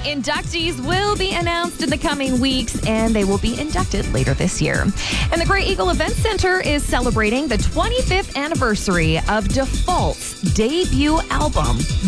Inductees will be announced in the coming weeks, and they will be inducted later this year. And the Great Eagle Event Center is celebrating the 25th anniversary of Default's debut album,